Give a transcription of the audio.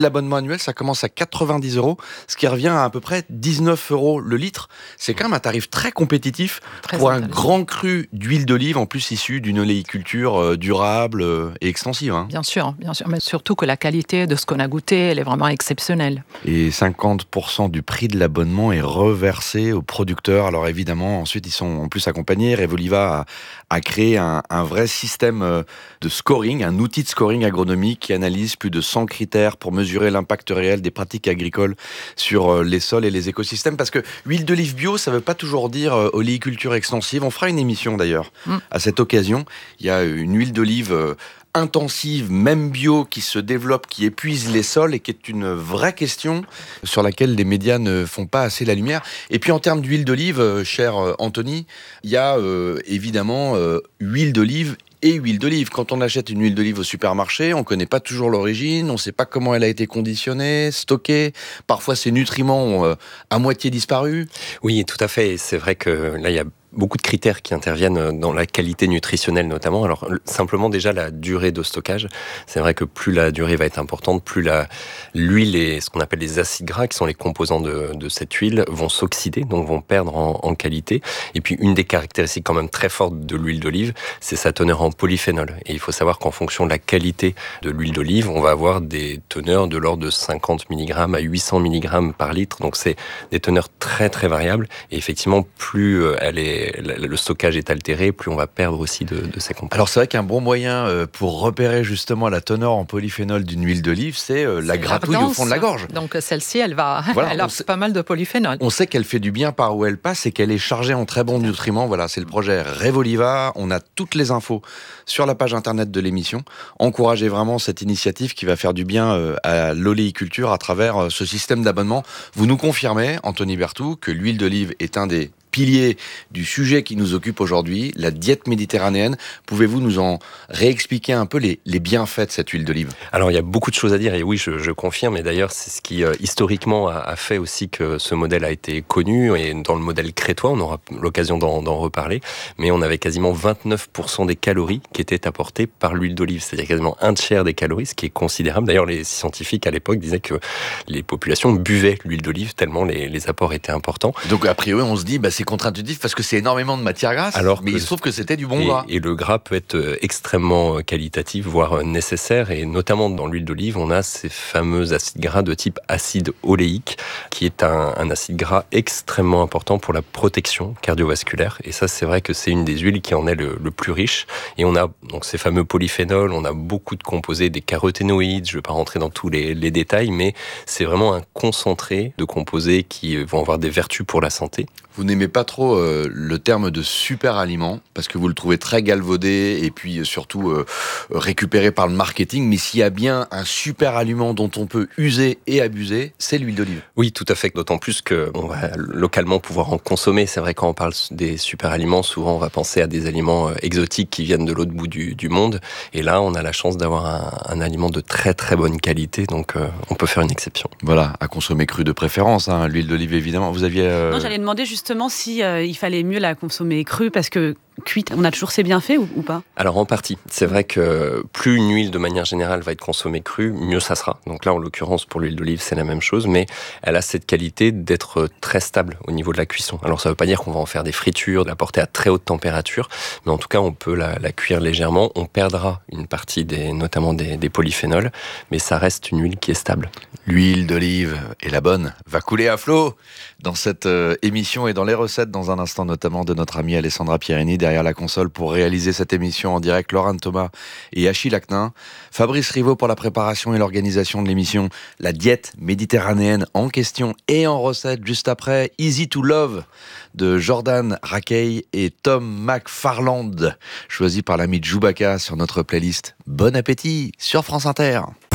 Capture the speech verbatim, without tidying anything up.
L'abonnement annuel, ça commence à quatre-vingt-dix euros, ce qui revient à à peu près dix-neuf euros le litre. C'est quand même un tarif très compétitif Très pour un intéressant. grand cru d'huile d'olive, en plus issu d'une oléiculture euh, durable euh, et extensive, hein. Bien sûr, bien sûr, mais surtout que la qualité de ce qu'on a goûté, elle est vraiment exceptionnelle. Et cinquante pour cent du prix de l'abonnement est reversé aux producteurs. Alors évidemment, ensuite, ils sont en plus accompagnés. Revoliva a, a créé un, un vrai système euh, de scoring, un outil de scoring agronomique qui analyse plus de cent critères pour mesurer l'impact réel des pratiques agricoles sur euh, les sols et les écosystèmes. Parce que huile d'olive bio, ça ne veut pas toujours dire euh, oléiculture extensive. On fera une émission d'ailleurs Mm. à cette occasion. Il y a une huile d'olive euh, intensive, même bio, qui se développe, qui épuise les sols et qui est une vraie question sur laquelle les médias ne font pas assez la lumière. Et puis en termes d'huile d'olive, euh, cher euh, Anthony, il y a euh, évidemment euh, huile d'olive et huile d'olive. Quand on achète une huile d'olive au supermarché, on ne connaît pas toujours l'origine, on ne sait pas comment elle a été conditionnée, stockée. Parfois, ses nutriments ont euh, à moitié disparu. Oui, tout à fait. Et c'est vrai que là, il y a beaucoup de critères qui interviennent dans la qualité nutritionnelle notamment. Alors simplement déjà la durée de stockage. C'est vrai que plus la durée va être importante, plus la, l'huile et ce qu'on appelle les acides gras, qui sont les composants de, de cette huile, vont s'oxyder, donc vont perdre en, en qualité. Et puis une des caractéristiques quand même très fortes de l'huile d'olive, c'est sa teneur en polyphénol. Et il faut savoir qu'en fonction de la qualité de l'huile d'olive, on va avoir des teneurs de l'ordre de cinquante milligrammes à huit cents milligrammes par litre. Donc c'est des teneurs très très variables. Et effectivement, plus elle est le stockage est altéré, plus on va perdre aussi de, de ces composés. Alors c'est vrai qu'un bon moyen euh, pour repérer justement la teneur en polyphénol d'une huile d'olive, c'est euh, la C'est gratouille au fond de la gorge. Donc celle-ci, elle va, Voilà, elle a on sait- pas mal de polyphénol. On sait qu'elle fait du bien par où elle passe et qu'elle est chargée en très bons nutriments. Voilà, c'est le projet Revoliva. On a toutes les infos sur la page internet de l'émission. Encouragez vraiment cette initiative qui va faire du bien euh, à l'oléiculture à travers euh, ce système d'abonnement. Vous nous confirmez, Anthony Berthoud, que l'huile d'olive est un des pilier du sujet qui nous occupe aujourd'hui, la diète méditerranéenne. Pouvez-vous nous en réexpliquer un peu les, les bienfaits de cette huile d'olive ? Alors il y a beaucoup de choses à dire et oui, je, je confirme. Et d'ailleurs, c'est ce qui euh, historiquement a, a fait aussi que ce modèle a été connu. Et dans le modèle crétois, on aura l'occasion d'en, d'en reparler, mais on avait quasiment vingt-neuf pour cent des calories qui étaient apportées par l'huile d'olive, c'est-à-dire quasiment un tiers des calories, ce qui est considérable. D'ailleurs, les scientifiques à l'époque disaient que les populations buvaient l'huile d'olive tellement les, les apports étaient importants. Donc a priori, on se dit, bah, c'est contre-intuitif parce que c'est énormément de matière grasse, Alors mais que- il se trouve que c'était du bon Et, gras. et le gras peut être euh, extrêmement euh, qualitatif, voire euh, nécessaire. Et notamment dans l'huile d'olive, on a ces fameux acides gras de type acide oléique, qui est un, un acide gras extrêmement important pour la protection cardiovasculaire. Et ça, c'est vrai que c'est une des huiles qui en est le, le plus riche. Et on a donc ces fameux polyphénols, on a beaucoup de composés, des caroténoïdes. Je ne vais pas rentrer dans tous les, les détails, mais c'est vraiment un concentré de composés qui vont avoir des vertus pour la santé. Vous n'aimez pas trop euh, le terme de super aliment parce que vous le trouvez très galvaudé et puis euh, surtout euh, récupéré par le marketing. Mais s'il y a bien un super aliment dont on peut user et abuser, c'est l'huile d'olive. Oui, tout à fait. D'autant plus qu'on va localement pouvoir en consommer. C'est vrai, quand on parle des super aliments, souvent on va penser à des aliments euh, exotiques qui viennent de l'autre bout du, du monde. Et là, on a la chance d'avoir un, un aliment de très très bonne qualité. Donc euh, on peut faire une exception. Voilà, à consommer cru de préférence, hein, l'huile d'olive évidemment. Vous aviez... euh, Non, j'allais demander justement si euh, il fallait mieux la consommer crue, parce que cuite, on a toujours ses bienfaits ou, ou pas ? Alors en partie, c'est vrai que plus une huile de manière générale va être consommée crue, mieux ça sera. Donc là, en l'occurrence, pour l'huile d'olive, c'est la même chose, mais elle a cette qualité d'être très stable au niveau de la cuisson. Alors ça ne veut pas dire qu'on va en faire des fritures, de la porter à très haute température, mais en tout cas, on peut la, la cuire légèrement. On perdra une partie, des, notamment des, des polyphénols, mais ça reste une huile qui est stable. L'huile d'olive est la bonne, va couler à flot dans cette euh, émission et dans les recettes dans un instant, notamment de notre amie Alessandra Pierini derrière la console pour réaliser cette émission en direct. Laurent Thomas et Achille Lacnin, Fabrice Rivaud pour la préparation et l'organisation de l'émission. La diète méditerranéenne en question et en recette juste après. Easy to Love de Jordan Rakei et Tom McFarland, choisi par l'ami Djoubaka sur notre playlist. Bon appétit sur France Inter.